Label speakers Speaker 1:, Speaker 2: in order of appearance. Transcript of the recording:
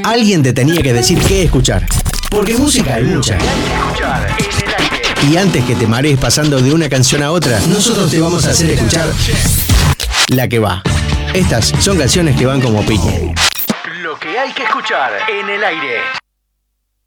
Speaker 1: Alguien te tenía que decir qué escuchar. Porque música hay mucha. Y antes que te marees pasando de una canción a otra, nosotros te vamos a hacer escuchar la que va. Estas son canciones que van como piña.
Speaker 2: Lo que hay que escuchar en el aire.